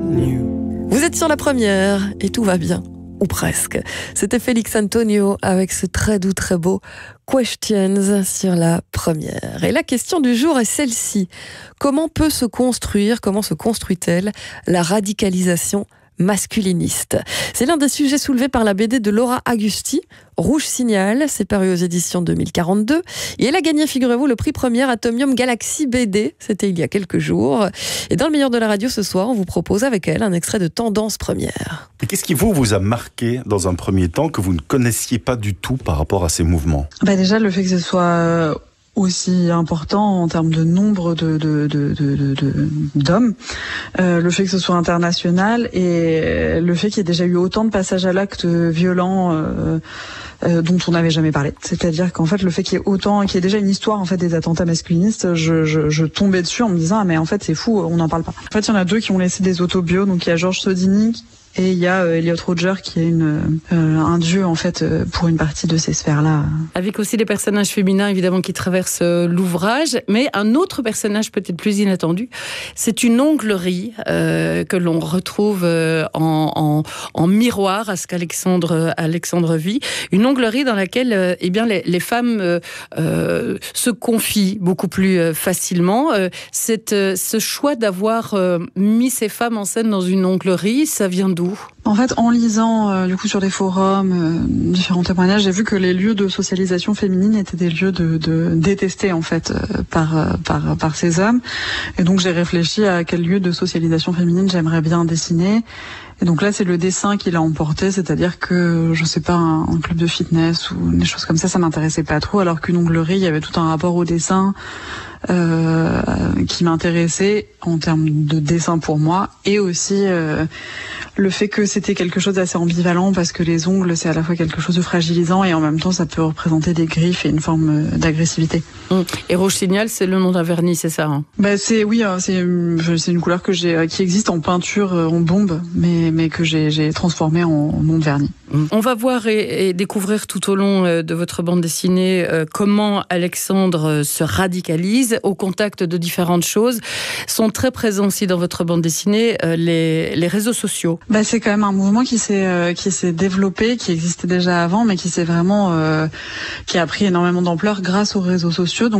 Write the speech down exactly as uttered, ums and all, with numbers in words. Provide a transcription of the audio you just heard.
Vous êtes sur la première et tout va bien, ou presque. C'était Félix Antonio avec ce très doux, très beau Questions sur la première. Et la question du jour est celle-ci. Comment peut se construire, comment se construit-elle la radicalisation masculiniste? C'est l'un des sujets soulevés par la B D de Laura Agusti, Rouge Signal, c'est paru aux éditions deux mille quarante-deux. Et elle a gagné, figurez-vous, le prix premier Atomium Galaxy B D, c'était il y a quelques jours. Et dans le meilleur de la radio ce soir, on vous propose avec elle un extrait de Tendance Première. Et qu'est-ce qui vous, vous a marqué dans un premier temps que vous ne connaissiez pas du tout par rapport à ces mouvements? Bah déjà, le fait que ce soit aussi important en termes de nombre de, de, de, de, de, de d'hommes, euh, le fait que ce soit international et le fait qu'il y ait déjà eu autant de passages à l'acte violents euh, euh, dont on n'avait jamais parlé. C'est-à-dire qu'en fait, le fait qu'il y ait autant, qu'il y ait déjà une histoire en fait des attentats masculinistes, je, je, je tombais dessus en me disant ah mais en fait c'est fou, on n'en parle pas. En fait, il y en a deux qui ont laissé des autobios, donc il y a Georges Sodini et il y a euh, Elliot Rodger qui est une, euh, un dieu en fait euh, pour une partie de ces sphères-là. Avec aussi des personnages féminins évidemment qui traversent euh, l'ouvrage, mais un autre personnage peut-être plus inattendu, c'est une onglerie euh, que l'on retrouve euh, en, en, en miroir à ce qu'Alexandre Alexandre vit. Une onglerie dans laquelle euh, eh bien les, les femmes euh, euh, se confient beaucoup plus euh, facilement. Euh, cette, euh, ce choix d'avoir euh, mis ces femmes en scène dans une onglerie, ça vient d'où ? En fait, en lisant euh, du coup sur des forums, euh, différents témoignages, j'ai vu que les lieux de socialisation féminine étaient des lieux de, de détestés en fait euh, par euh, par par ces hommes. Et donc j'ai réfléchi à quel lieu de socialisation féminine j'aimerais bien dessiner. Et donc là, c'est le dessin qui l'a emporté, c'est-à-dire que, je sais pas, un, un club de fitness ou des choses comme ça, ça m'intéressait pas trop, alors qu'une onglerie, il y avait tout un rapport au dessin euh, qui m'intéressait en termes de dessin pour moi, et aussi euh, le fait que c'était quelque chose d'assez ambivalent, parce que les ongles, c'est à la fois quelque chose de fragilisant, et en même temps, ça peut représenter des griffes et une forme d'agressivité. Et Rouge Signal, c'est le nom d'un vernis, c'est ça hein? Bah c'est oui, c'est c'est une couleur que j'ai qui existe en peinture en bombe, mais mais que j'ai j'ai transformé en, en nom de vernis. On va voir et, et découvrir tout au long de votre bande dessinée euh, comment Alexandre se radicalise au contact de différentes choses. Sont très présents aussi dans votre bande dessinée euh, les les réseaux sociaux. Bah c'est quand même un mouvement qui s'est euh, qui s'est développé, qui existait déjà avant, mais qui s'est vraiment euh, qui a pris énormément d'ampleur grâce aux réseaux sociaux. Donc